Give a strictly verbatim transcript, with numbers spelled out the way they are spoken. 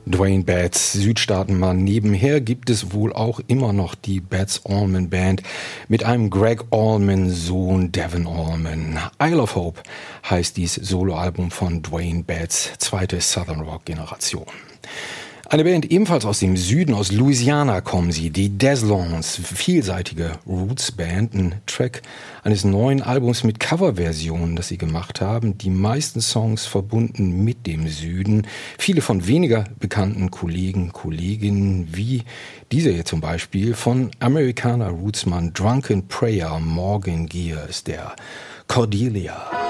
Duane Betts, Südstaatenmann. Nebenher gibt es wohl auch immer noch die Betts Allman Band mit einem Greg Allman Sohn Devin Allman. Isle of Hope heißt dies Soloalbum von Duane Betts, zweite Southern Rock Generation. Eine Band ebenfalls aus dem Süden, aus Louisiana kommen sie, die Deslons, vielseitige Roots-Band, ein Track eines neuen Albums mit Coverversionen, das sie gemacht haben, die meisten Songs verbunden mit dem Süden, viele von weniger bekannten Kollegen, Kolleginnen, wie dieser hier zum Beispiel von Amerikaner Rootsmann Drunken Prayer Morgan Gears, der Cordelia.